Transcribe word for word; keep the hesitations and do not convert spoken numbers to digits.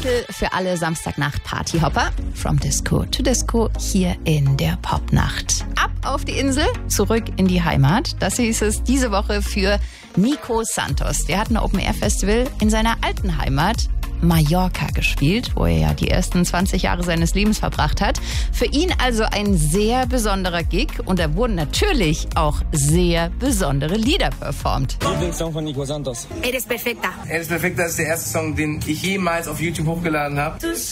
Titel für alle Samstagnacht-Partyhopper. From Disco to Disco hier in der Popnacht. Ab auf die Insel, zurück in die Heimat. Das hieß es diese Woche für Nico Santos. Der hat ein Open-Air-Festival in seiner alten Heimat Mallorca gespielt, wo er ja die ersten zwanzig Jahre seines Lebens verbracht hat. Für ihn also ein sehr besonderer Gig und da wurden natürlich auch sehr besondere Lieder performt. Lieblingssong von Nico Santos. Eres Perfecta. Eres Perfecta ist der erste Song, den ich jemals auf YouTube hochgeladen habe.